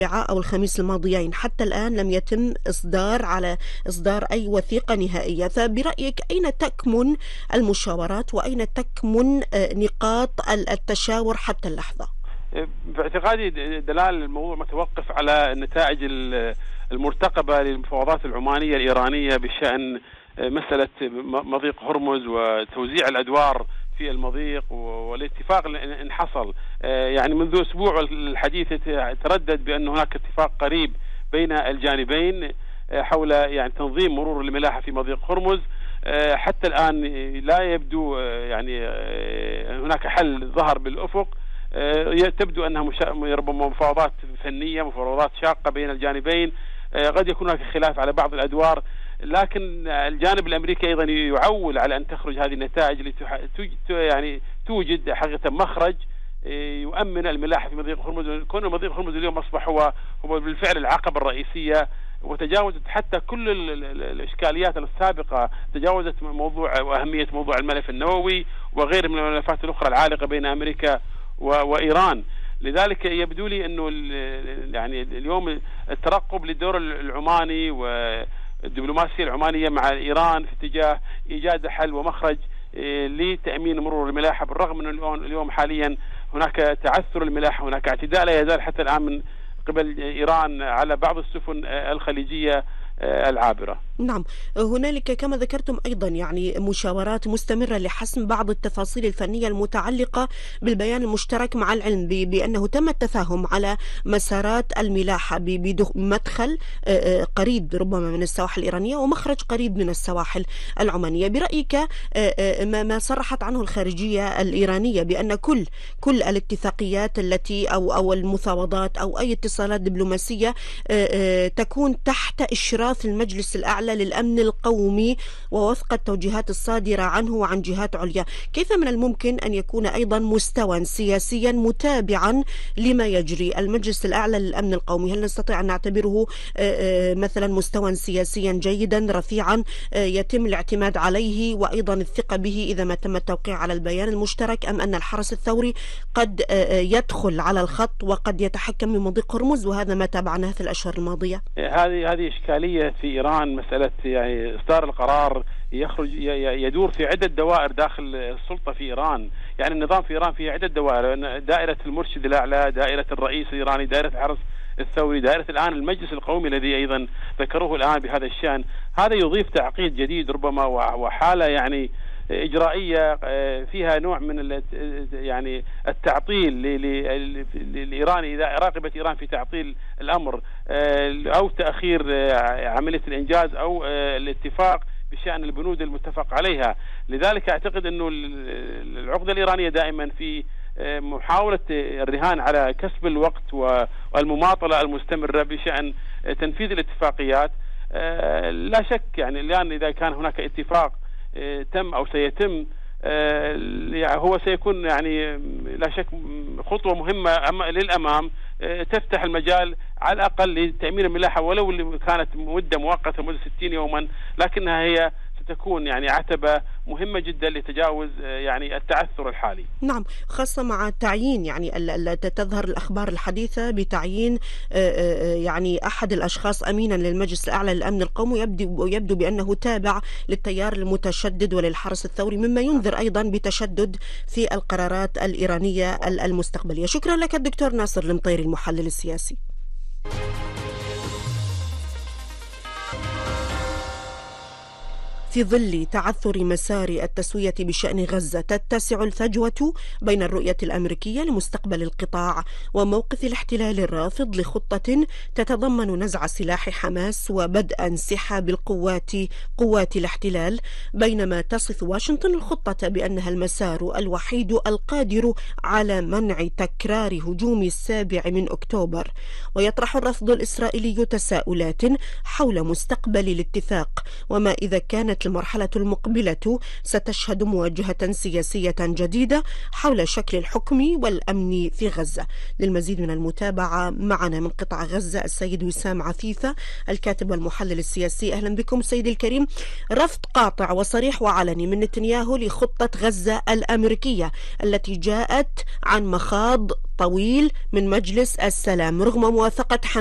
أو الخميس الماضيين حتى الآن لم يتم إصدار أي وثيقة نهائية، فبرأيك أين تكمن المشاورات وأين تكمن نقاط التشاور حتى اللحظة؟ باعتقادي دلال الموضوع متوقف على النتائج المرتقبة للمفاوضات العمانية الإيرانية بشأن مسألة مضيق هرمز وتوزيع الأدوار في المضيق، والاتفاق إن حصل. يعني منذ أسبوع الحديث تردد بأن هناك اتفاق قريب بين الجانبين حول يعني تنظيم مرور الملاحة في مضيق هرمز. حتى الآن لا يبدو يعني هناك حل ظهر بالأفق. تبدو أنها ربما مفاوضات فنية، مفاوضات شاقة بين الجانبين. قد يكون هناك خلاف على بعض الأدوار، لكن الجانب الأمريكي أيضا يعول على أن تخرج هذه النتائج يعني توجد حقيقة مخرج يؤمن الملاحة في مضيق هرمز. كون مضيق هرمز اليوم أصبح هو بالفعل العقبة الرئيسية، وتجاوزت حتى كل الإشكاليات السابقة، تجاوزت موضوع وأهمية موضوع الملف النووي وغير من الملفات الأخرى العالقة بين أمريكا وإيران. لذلك يبدو لي أنه يعني اليوم الترقب للدور العماني والدبلوماسية العمانية مع إيران في اتجاه إيجاد حل ومخرج لتأمين مرور الملاحة، بالرغم من اليوم حاليا هناك تعثر الملاحة، هناك اعتداء لا يزال حتى الآن من قبل إيران على بعض السفن الخليجية العابرة. نعم، هنالك كما ذكرتم أيضا يعني مشاورات مستمرة لحسم بعض التفاصيل الفنية المتعلقة بالبيان المشترك، مع العلم بأنه تم التفاهم على مسارات الملاحة بمدخل قريب ربما من السواحل الإيرانية ومخرج قريب من السواحل العمانية. برأيك ما صرحت عنه الخارجية الإيرانية بأن كل الاتفاقيات التي أو المفاوضات أو أي اتصالات دبلوماسية تكون تحت إشراف المجلس الأعلى للأمن القومي ووفق التوجيهات الصادرة عنه وعن جهات عليا، كيف من الممكن أن يكون أيضا مستوى سياسيا متابعا لما يجري المجلس الأعلى للأمن القومي؟ هل نستطيع أن نعتبره مثلا مستوى سياسيا جيدا رفيعا يتم الاعتماد عليه وأيضا الثقة به إذا ما تم التوقيع على البيان المشترك، أم أن الحرس الثوري قد يدخل على الخط وقد يتحكم من مضيق هرمز، وهذا ما تابعناه في الأشهر الماضية؟ هذه إشكالية في إيران، مسألة يعني إصدار القرار يدور في عدة دوائر داخل السلطة في إيران. يعني النظام في إيران فيه عدة دوائر: دائرة المرشد الأعلى، دائرة الرئيس الإيراني، دائرة الحرس الثوري، دائرة الآن المجلس القومي الذي أيضا ذكروه الآن بهذا الشأن. هذا يضيف تعقيد جديد ربما وحالة يعني إجرائية فيها نوع من يعني التعطيل لإيران، إذا راقبت إيران في تعطيل الأمر أو تأخير عملية الإنجاز أو الاتفاق بشأن البنود المتفق عليها. لذلك أعتقد أنه العقدة الإيرانية دائما في محاولة الرهان على كسب الوقت والمماطلة المستمرة بشأن تنفيذ الاتفاقيات. لا شك يعني الآن إذا كان هناك اتفاق تم أو سيتم، هو سيكون يعني لا شك خطوة مهمة للأمام، تفتح المجال على الأقل لتأمين الملاحة، ولو كانت مدة مؤقتة مدة 60 يوما، لكنها هي ستكون يعني عتبة مهمة جدا لتجاوز يعني التعثر الحالي. نعم، خاصة مع التعيين، يعني تظهر الأخبار الحديثة بتعيين يعني أحد الأشخاص أمينا للمجلس الأعلى للأمن القومي، يبدو بأنه تابع للتيار المتشدد وللحرس الثوري، مما ينذر أيضا بتشدد في القرارات الإيرانية المستقبلية. شكرا لك الدكتور ناصر المطيري المحلل السياسي. في ظل تعثر مسار التسوية بشأن غزة، تتسع الفجوة بين الرؤية الأمريكية لمستقبل القطاع وموقف الاحتلال الرافض لخطة تتضمن نزع سلاح حماس وبدء انسحاب قوات الاحتلال، بينما تصف واشنطن الخطة بأنها المسار الوحيد القادر على منع تكرار هجوم 7 أكتوبر. ويطرح الرفض الإسرائيلي تساؤلات حول مستقبل الاتفاق، وما إذا كانت كانت المرحلة المقبلة ستشهد مواجهة سياسية جديدة حول شكل الحكم والأمن في غزة. للمزيد من المتابعة معنا من قطاع غزة السيد وسام عفيفة الكاتب والمحلل السياسي. أهلا بكم سيدي الكريم. رفض قاطع وصريح وعلني من نتنياهو لخطة غزة الأمريكية التي جاءت عن مخاض طويل من مجلس السلام رغم موافقة